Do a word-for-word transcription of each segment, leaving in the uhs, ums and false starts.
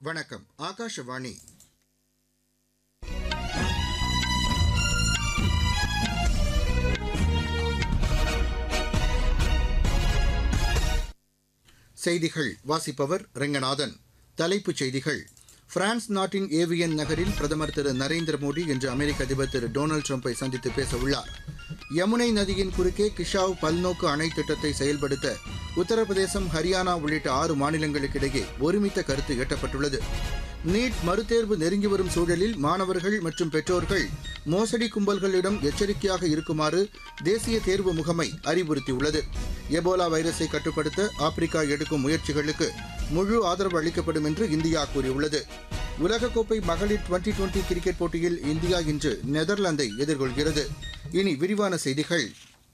வணக்கம். ஆகாஷவாணி. செய்திகள் வாசிப்பவர் ரெங்கநாதன். தலைப்புச் செய்திகள். பிரான்ஸ் நாட்டின் ஏவியன் நகரில் பிரதமர் திரு நரேந்திர மோடி இன்று அமெரிக்க அதிபர் திரு டொனால்டு ட்ரம்பை சந்தித்து பேசவுள்ளார். யமுனை நதியின் குறுக்கே கிஷாவ் பல்நோக்கு அணை திட்டத்தை செயல்படுத்த உத்தரப்பிரதேசம், ஹரியானா உள்ளிட்ட ஆறு மாநிலங்களுக்கிடையே ஒருமித்த கருத்து எட்டப்பட்டுள்ளது. நீட் மறுதேர்வு நெருங்கி வரும் சூழலில் மாணவர்கள் மற்றும் பெற்றோர்கள் மோசடி கும்பல்களிடம் எச்சரிக்கையாக இருக்குமாறு தேசிய தேர்வு முகமை அறிவுறுத்தியுள்ளது. எபோலா வைரஸை கட்டுப்படுத்த ஆப்பிரிக்கா எடுக்கும் முயற்சிகளுக்கு முழு ஆதரவு அளிக்கப்படும் என்று இந்தியா கூறியுள்ளது. உலகக்கோப்பை மகளிர் டுவெண்டி டுவெண்டி கிரிக்கெட் போட்டியில் இந்தியா இன்று நெதர்லாந்தை எதிர்கொள்கிறது. இனி விரிவான செய்திகள்.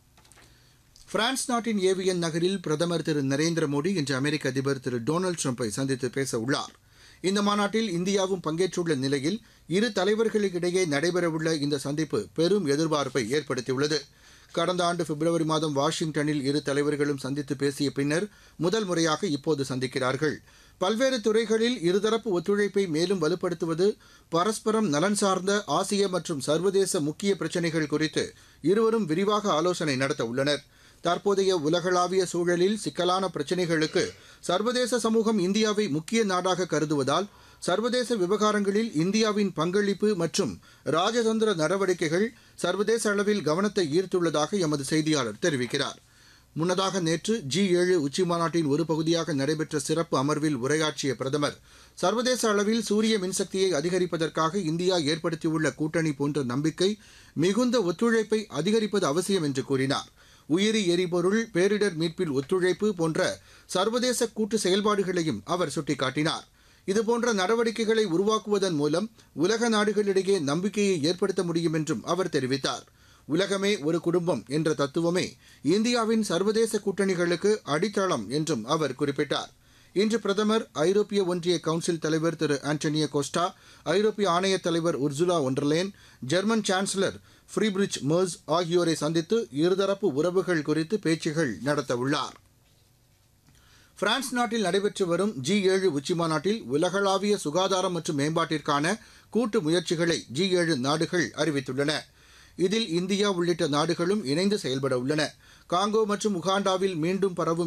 பிரான்ஸ் நாட்டின் ஏவியன் நகரில் பிரதமர் திரு நரேந்திர மோடி இன்று அமெரிக்க அதிபர் திரு டொனால்டு ட்ரம்பை சந்தித்து பேச உள்ளார். இந்த மாநாட்டில் இந்தியாவும் பங்கேற்றுள்ள நிலையில் இரு தலைவர்களுக்கிடையே நடைபெறவுள்ள இந்த சந்திப்பு பெரும் எதிர்பார்ப்பை ஏற்படுத்தியுள்ளது. கடந்த ஆண்டு பிப்ரவரி மாதம் வாஷிங்டனில் இரு தலைவர்களும் சந்தித்து பேசிய பின்னர் முதல் முறையாக இப்போது சந்திக்கிறார்கள். பல்வேறு துறைகளில் இருதரப்பு ஒத்துழைப்பை மேலும் வலுப்படுத்துவது, பரஸ்பரம் நலன் சார்ந்த ஆசிய மற்றும் சர்வதேச முக்கிய பிரச்சினைகள் குறித்து இருவரும் விரிவாக ஆலோசனை நடத்த உள்ளனர். தற்போதைய உலகளாவிய சூழலில் சிக்கலான பிரச்சினைகளுக்கு சர்வதேச சமூகம் இந்தியாவை முக்கிய நாடாக கருதுவதால் சர்வதேச விவகாரங்களில் இந்தியாவின் பங்களிப்பு மற்றும் ராஜதந்திர நடவடிக்கைகள் சர்வதேச அளவில் கவனத்தை ஈர்த்துள்ளதாக எமது செய்தியாளர் தெரிவிக்கிறார். முன்னதாக நேற்று ஜி ஏழு உச்சிமாநாட்டின் ஒரு பகுதியாக நடைபெற்ற சிறப்பு அமர்வில் உரையாற்றிய பிரதமர், சர்வதேச அளவில் சூரிய மின்சக்தியை அதிகரிப்பதற்காக இந்தியா ஏற்படுத்தியுள்ள கூட்டணி போன்ற நம்பிக்கை மிகுந்த ஒத்துழைப்பை அதிகரிப்பது அவசியம் என்று கூறினார். உயிரி எரிபொருள், பேரிடர் மீட்பில் ஒத்துழைப்பு போன்ற சர்வதேச கூட்டு செயல்பாடுகளையும் அவர் சுட்டிக்காட்டினார். இதுபோன்ற நடவடிக்கைகளை உருவாக்குவதன் மூலம் உலக நாடுகளிடையே நம்பிக்கையை ஏற்படுத்த முடியும் என்றும் அவர் தெரிவித்தார். உலகமே ஒரு குடும்பம் என்ற தத்துவமே இந்தியாவின் சர்வதேச கூட்டணிகளுக்கு அடித்தளம் என்றும் அவர் குறிப்பிட்டார். இன்று பிரதமர் ஐரோப்பிய ஒன்றிய கவுன்சில் தலைவர் திரு ஆண்டனியோ கோஸ்டா, ஐரோப்பிய ஆணைய தலைவர் Ursula ஒண்டர்லேன், German chancellor Friedrich Merz ஆகியோரை சந்தித்து இருதரப்பு உறவுகள் குறித்து பேச்சுகள் நடத்தவுள்ளார். பிரான்ஸ் நாட்டில் நடைபெற்று வரும் ஜி ஏழு உச்சிமாநாட்டில் உலகளாவிய சுகாதாரம் மற்றும் மேம்பாட்டிற்கான கூட்டு முயற்சிகளை ஜி ஏழு நாடுகள் அறிவித்துள்ளன. இதில் இந்தியா உள்ளிட்ட நாடுகளும் இணைந்து செயல்பட உள்ளன. காங்கோ மற்றும் உகாண்டாவில் மீண்டும் பரவும்